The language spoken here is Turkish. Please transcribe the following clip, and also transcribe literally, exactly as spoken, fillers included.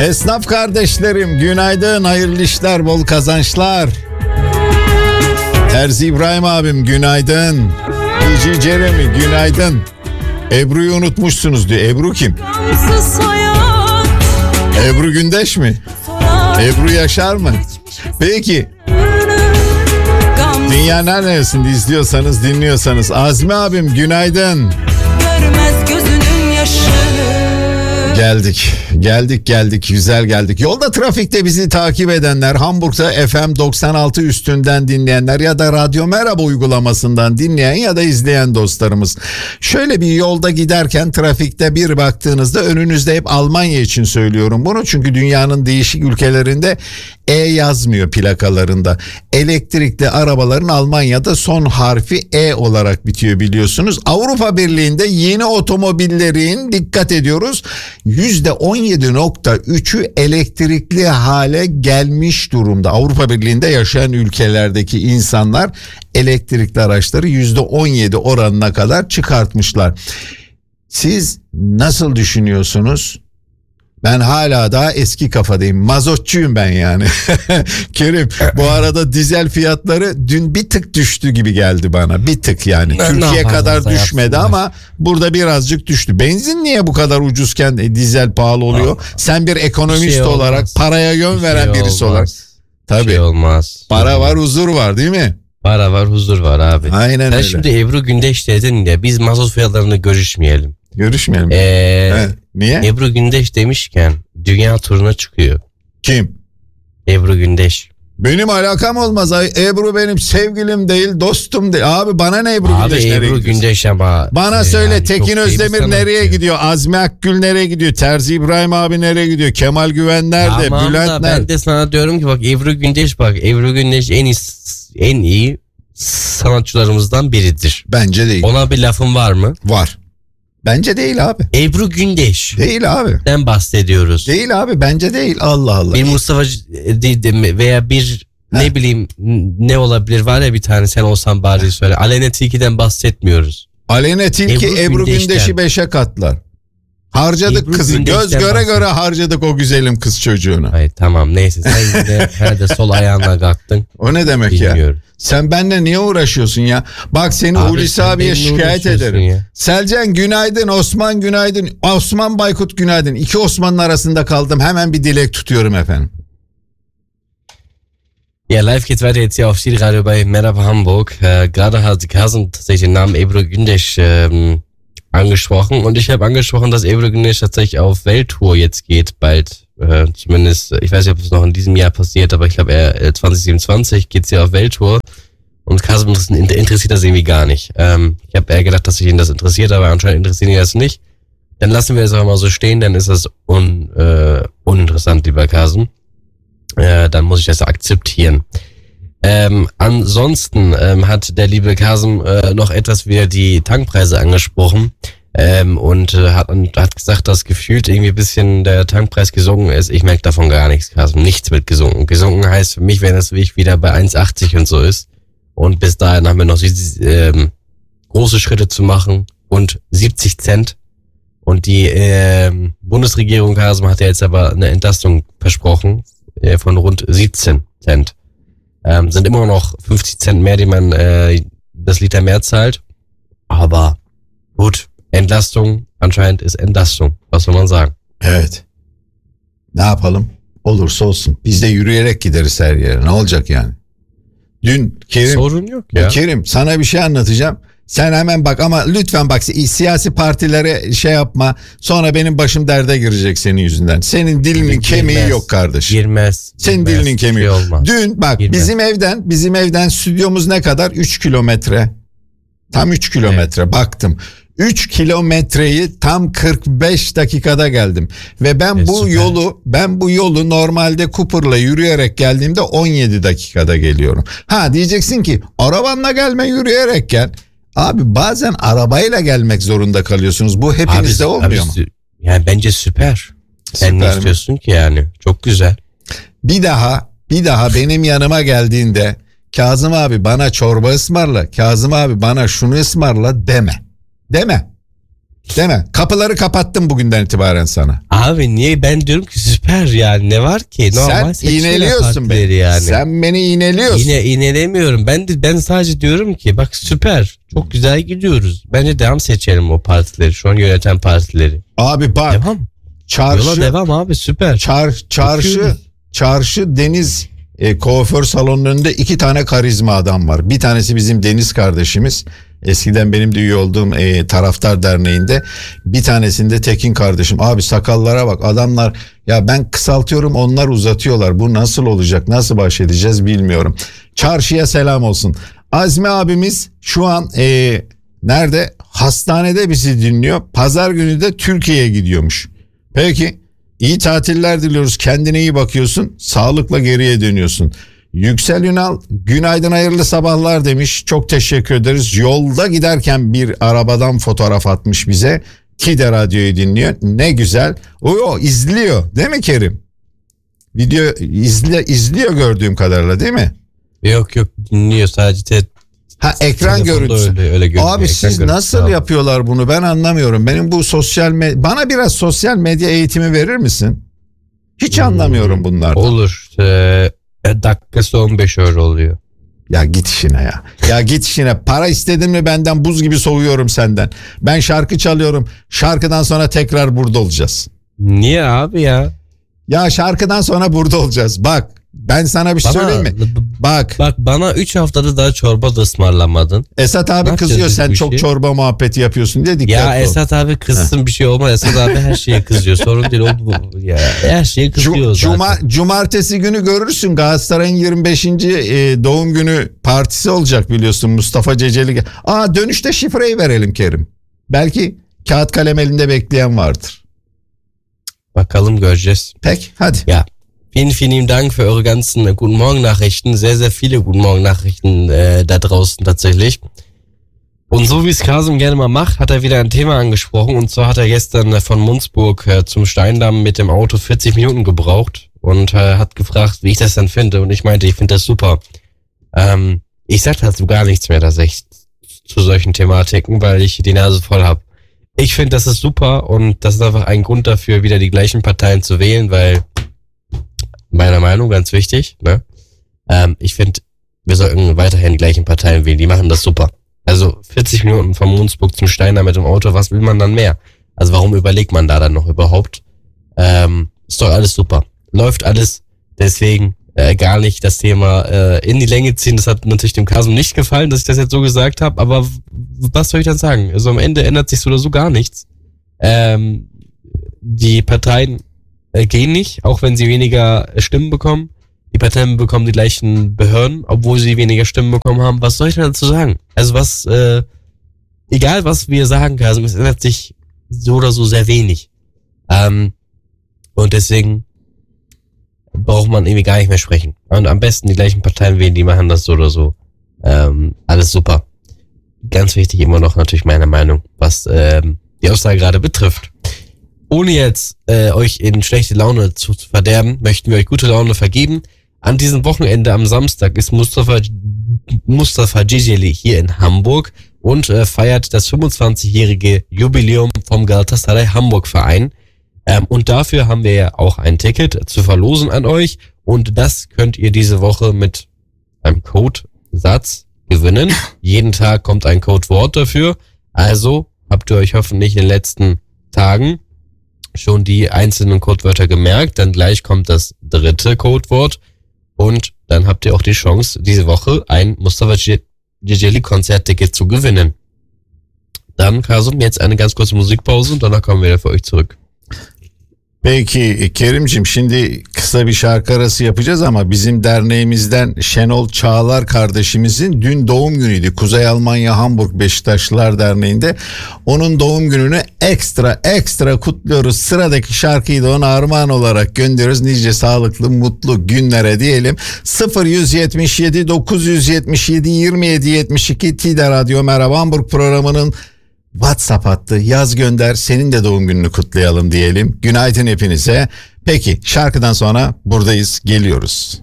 Esnaf kardeşlerim günaydın, hayırlı işler, bol kazançlar. Terzi İbrahim abim günaydın. Cici Jeremy günaydın. Ebru'yu unutmuşsunuz diyor. Ebru kim? Ebru Gündeş mi? Ebru Yaşar mı? Peki. Dünya neresinde izliyorsanız, dinliyorsanız. Azmi abim günaydın. Geldik, geldik, geldik, güzel geldik. Yolda trafikte bizi takip edenler, Hamburg'da F M doksan altı üstünden dinleyenler ya da Radyo Merhaba uygulamasından dinleyen ya da izleyen dostlarımız. Şöyle bir yolda giderken trafikte bir baktığınızda önünüzde, hep Almanya için söylüyorum bunu. Çünkü dünyanın değişik ülkelerinde E yazmıyor plakalarında. Elektrikli arabaların Almanya'da son harfi E olarak bitiyor biliyorsunuz. Avrupa Birliği'nde yeni otomobillerin, dikkat ediyoruz, yüzde on yedi nokta üçü elektrikli hale gelmiş durumda. Avrupa Birliği'nde yaşayan ülkelerdeki insanlar elektrikli araçları yüzde on yedi oranına kadar çıkartmışlar. Siz nasıl düşünüyorsunuz? Ben hala daha eski kafadayım. Mazotçuyum ben yani. Kerim, bu arada dizel fiyatları dün bir tık düştü gibi geldi bana. Bir tık yani. Ne, Türkiye ne kadar düşmedi ama burada birazcık düştü. Benzin niye bu kadar ucuzken e, dizel pahalı oluyor? Aa, Sen bir ekonomist bir şey olarak, olmaz. Paraya yön bir veren şey birisi olmaz. olarak. Tabii. Şey olmaz. Para var, huzur var değil mi? Para var, huzur var abi. Aynen Sen öyle. Şimdi Ebru Gündeş dedin ya, biz mazot fiyatlarını görüşmeyelim. Görüşmeyelim. Ee, Niye? Ebru Gündeş demişken dünya turuna çıkıyor. Kim? Ebru Gündeş. Benim alakam olmaz. Ebru benim sevgilim değil, dostum değil. Abi bana ne Ebru Abi Gündeş? Ebru Gündeş ama. Bana e, söyle yani Tekin Özdemir nereye gidiyor? Azmi Akgül nereye gidiyor? Terzi İbrahim abi nereye gidiyor? Kemal Güven nerede? Tamam Bülent da nerede? Ben de sana diyorum ki bak Ebru Gündeş bak. Ebru Gündeş en iyi, en iyi sanatçılarımızdan biridir. Bence değil. Ona bir lafın var mı? Var. Bence değil abi. Ebru Gündeş. Değil abi. Den bahsediyoruz. Değil abi, bence değil. Allah Allah. Bir Mustafa veya bir Heh. ne bileyim ne olabilir, var ya bir tane, sen olsan bari söyle. Aleyna Tilki'den bahsetmiyoruz. Aleyna Tilki Ebru, Ebru Gündeş'i beşe katlar. Harcadık Ebru kızı. Gündeş'ten Göz göre bahsediyor. göre harcadık o güzelim kız çocuğunu. Hayır tamam neyse, sen yine herhalde sol ayağına kalktın. O ne demek Bilmiyorum. ya? Sen benimle niye uğraşıyorsun ya? Bak seni Abi, Hulusi abiye şikayet ederim. Ya. Selcan günaydın, Osman günaydın, Osman Baykut günaydın. İki Osman'ın arasında kaldım. Hemen bir dilek tutuyorum efendim. Ja, live geht's weiter jetzt hier auf Stil Radio bei Merhaba Hamburg. Äh, gerade hat Carsten tatsächlich den Namen Ebru Gündeş ähm, angesprochen und ich habe angesprochen, dass Ebru Gündeş tatsächlich auf Welttour jetzt geht, bald. Äh, zumindest, ich weiß nicht, ob es noch in diesem Jahr passiert, aber ich glaube, er äh, zwanzig siebenundzwanzig geht's hier auf Welttour. Und Carsten interessiert das irgendwie gar nicht. Ähm, ich habe eher gedacht, dass sich ihn das interessiert, aber anscheinend interessiert ihn das nicht. Dann lassen wir es auch mal so stehen, dann ist das un, äh, uninteressant, lieber Carsten. Äh, dann muss ich das akzeptieren. Ähm, ansonsten ähm, hat der liebe Kasem äh, noch etwas wieder die Tankpreise angesprochen ähm, und äh, hat, und hat gesagt, dass gefühlt irgendwie ein bisschen der Tankpreis gesunken ist. Ich merke davon gar nichts, Kasem. Nichts wird gesunken. Gesunken heißt für mich, wenn das Weg wieder bei eins achtzig und so ist. Und bis dahin haben wir noch ähm, große Schritte zu machen und siebzig Cent. Und die ähm, Bundesregierung, Kasem, hat ja jetzt aber eine Entlastung versprochen äh, von rund siebzehn Cent. Ähm, sind immer noch fünfzig Cent mehr, die man äh, das Liter mehr zahlt. Aber gut, Entlastung anscheinend ist Entlastung. Was soll man sagen? Evet. Ne yapalım? Olursa olsun. Biz de yürüyerek gideriz her yere. Ne olacak yani? Dün Kerim, sorun yok ya. Kerim sana bir şey anlatacağım. Sen hemen bak ama lütfen bak, siyasi partilere şey yapma. Sonra benim başım derde girecek senin yüzünden. Senin dilinin girmez, kemiği yok kardeş. Girmez. Senin girmez, dilinin kemiği şey yok. Dün bak girmez. bizim evden bizim evden stüdyomuz ne kadar? üç kilometre. Tam üç kilometre evet. Baktım. üç kilometreyi tam kırk beş dakikada geldim. Ve ben e, bu süper. yolu ben bu yolu normalde Cooper'la yürüyerek geldiğimde on yedi dakikada geliyorum. Ha diyeceksin ki arabanla gelme, yürüyerek gel. Abi bazen arabayla gelmek zorunda kalıyorsunuz. Bu hepinizde abi, olmuyor abi, mu? Yani bence süper. Sen süper ne istiyorsun mi? Ki yani? Çok güzel. Bir daha bir daha benim yanıma geldiğinde Kazım abi bana çorba ısmarla, Kazım abi bana şunu ısmarla deme. Deme. Değil mi? Kapıları kapattım bugünden itibaren sana. Abi niye? Ben diyorum ki süper yani. Ne var ki? Normal Sen iğneliyorsun beni. Yani. Sen beni iğneliyorsun. Yine iğnelemiyorum. Ben de ben sadece diyorum ki bak süper. Çok güzel gidiyoruz. Bence devam seçelim o partileri. Şu an yöneten partileri. Abi bak. Devam. Çarşı. Yola devam abi süper. Çar, çarşı. Bakıyorum. Çarşı Deniz e, kuaför salonunun önünde iki tane karizma adam var. Bir tanesi bizim Deniz kardeşimiz. Eskiden benim de üye olduğum e, taraftar derneğinde. Bir tanesinde Tekin kardeşim. Abi sakallara bak, adamlar ya, ben kısaltıyorum onlar uzatıyorlar. Bu nasıl olacak, nasıl baş edeceğiz bilmiyorum. Çarşıya selam olsun. Azmi abimiz şu an e, nerede? Hastanede bizi dinliyor. Pazar günü de Türkiye'ye gidiyormuş. Peki iyi tatiller diliyoruz. Kendine iyi bakıyorsun. Sağlıkla geriye dönüyorsun. Yüksel Ünal günaydın hayırlı sabahlar demiş. Çok teşekkür ederiz. Yolda giderken bir arabadan fotoğraf atmış bize. Ki de radyoyu dinliyor. Ne güzel. O, o izliyor değil mi Kerim? Video izle, izliyor gördüğüm kadarıyla değil mi? Yok yok dinliyor sadece. Te- Ha ekran görüntüsü. Öyle, öyle görünüyor. Abi Ekran siz görüntüsü nasıl abi. yapıyorlar bunu ben anlamıyorum. Benim bu sosyal medya, bana biraz sosyal medya eğitimi verir misin? Hiç Hmm, anlamıyorum bunlardan. Olur. Ee, dakikası on beş euro oluyor. Ya git işine ya. Ya git işine. Para istedin mi benden buz gibi soğuyorum senden. Ben şarkı çalıyorum. Şarkıdan sonra tekrar burada olacağız. Niye abi ya? Ya şarkıdan sonra burada olacağız. Bak ben sana bir şey Bana- söyleyeyim mi? Bak Bak bana üç haftada daha çorba da ısmarlamadın. Esat abi Ne kızıyor yapacağız sen biz bu çok işi? çorba muhabbeti yapıyorsun diye, dikkatli Ya ol. Esat abi kızsın bir şey olmaz. Esat abi her şeye kızıyor. Sorun değil. O, bu- ya, her şeye kızıyor Cu- zaten. Cuma, cumartesi günü görürsün Galatasaray'ın yirmi beşinci e, doğum günü partisi olacak biliyorsun, Mustafa Ceceli. Aa dönüşte şifreyi verelim Kerim. Belki kağıt kalem elinde bekleyen vardır. Bakalım göreceğiz. Peki hadi. Ja, vielen, vielen Dank für eure ganzen äh, Guten Morgen Nachrichten. Sehr, sehr viele Guten Morgen Nachrichten äh, da draußen tatsächlich. Und so wie es Kasum gerne mal macht, hat er wieder ein Thema angesprochen. Und zwar hat er gestern äh, von Munzburg äh, zum Steindamm mit dem Auto vierzig Minuten gebraucht und äh, hat gefragt, wie ich das dann finde. Und ich meinte, ich finde das super. Ähm, ich sag dazu gar nichts mehr tatsächlich zu solchen Thematiken, weil ich die Nase voll habe. Ich finde, das ist super und das ist einfach ein Grund dafür, wieder die gleichen Parteien zu wählen, weil meiner Meinung ganz wichtig, ne? Ähm, ich finde, wir sollten weiterhin die gleichen Parteien wählen, die machen das super. Also vierzig Minuten von Munzburg zum Steiner mit dem Auto, was will man dann mehr? Also warum überlegt man da dann noch überhaupt? Ähm, ist doch alles super. Läuft alles, deswegen äh, gar nicht das Thema äh, in die Länge ziehen. Das hat natürlich dem Kasum nicht gefallen, dass ich das jetzt so gesagt habe, aber was soll ich dann sagen? Also am Ende ändert sich so oder so gar nichts. Ähm, die Parteien äh, gehen nicht, auch wenn sie weniger Stimmen bekommen. Die Parteien bekommen die gleichen Behörden, obwohl sie weniger Stimmen bekommen haben. Was soll ich denn dazu sagen? Also was, äh, egal was wir sagen, Kasum, es ändert sich so oder so sehr wenig. Ähm, und deswegen braucht man irgendwie gar nicht mehr sprechen. Und am besten die gleichen Parteien wählen, die machen das so oder so. Ähm, alles super. Ganz wichtig immer noch natürlich meine Meinung, was ähm, die Aussage gerade betrifft. Ohne jetzt äh, euch in schlechte Laune zu, zu verderben, möchten wir euch gute Laune vergeben. An diesem Wochenende am Samstag ist Mustafa Mustafa Ceceli hier in Hamburg und äh, feiert das fünfundzwanzigjährige Jubiläum vom Galatasaray Hamburg Verein. Ähm, und dafür haben wir ja auch ein Ticket zu verlosen an euch und das könnt ihr diese Woche mit einem Codesatz gewinnen. Jeden Tag kommt ein Codewort dafür. Also habt ihr euch hoffentlich in den letzten Tagen schon die einzelnen Codewörter gemerkt. Dann gleich kommt das dritte Codewort und dann habt ihr auch die Chance, diese Woche ein Mustafa Ceceli Konzertticket zu gewinnen. Dann, Kasum, jetzt eine ganz kurze Musikpause und danach kommen wir wieder für euch zurück. Peki Kerimciğim, şimdi kısa bir şarkı arası yapacağız ama bizim derneğimizden Şenol Çağlar kardeşimizin dün doğum günüydü. Kuzey Almanya Hamburg Beşiktaşlılar Derneği'nde. Onun doğum gününü ekstra ekstra kutluyoruz. Sıradaki şarkıyı da ona armağan olarak gönderiyoruz. Nice sağlıklı mutlu günlere diyelim. sıfır yüz yetmiş yedi dokuz yüz yetmiş yedi yirmi yedi yetmiş iki T D Radyo Merhaba Hamburg programının WhatsApp hattı, yaz gönder, senin de doğum gününü kutlayalım diyelim. Günaydın hepinize. Peki şarkıdan sonra buradayız, geliyoruz.